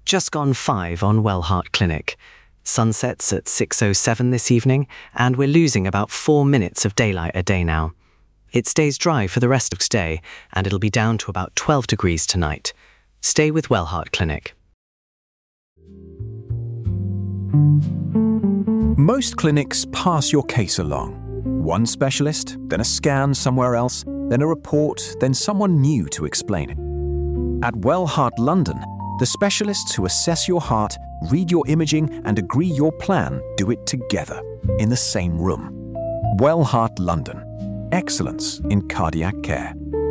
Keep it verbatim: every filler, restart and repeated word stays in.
Just gone five on Wellheart Clinic. Sunset's at six oh seven this evening, and we're losing about four minutes of daylight a day now. It stays dry for the rest of today, and it'll be down to about twelve degrees tonight. Stay with Wellheart Clinic. Most clinics pass your case along. One specialist, then a scan somewhere else, then a report, then someone new to explain it. At Wellheart London, the specialists who assess your heart, read your imaging, and agree your plan do it together, in the same room. Wellheart London. Excellence in cardiac care.